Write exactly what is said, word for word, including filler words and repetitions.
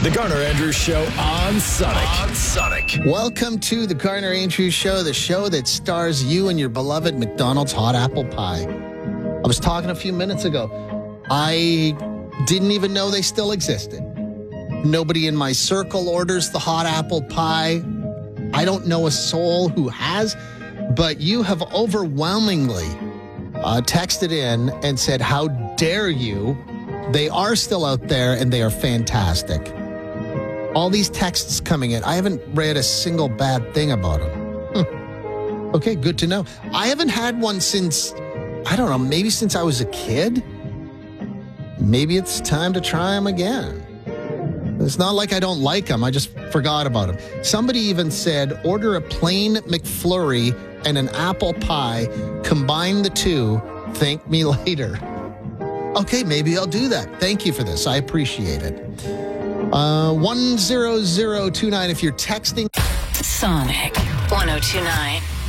The Garner Andrews Show on Sonic. On Sonic. Welcome to the Garner Andrews Show, the show that stars you and your beloved McDonald's hot apple pie. I was talking a few minutes ago. I didn't even know they still existed. Nobody in my circle orders the hot apple pie. I don't know a soul who has, but you have overwhelmingly uh, texted in and said, how dare you? They are still out there and they are fantastic. All these texts coming in, I haven't read a single bad thing about them. Hmm. Okay, good to know. I haven't had one since, I don't know, maybe since I was a kid. Maybe it's time to try them again. It's not like I don't like them. I just forgot about them. Somebody even said, order a plain McFlurry and an apple pie. Combine the two. Thank me later. Okay, maybe I'll do that. Thank you for this. I appreciate it. Uh, one zero zero two nine if you're texting. Sonic one oh two nine.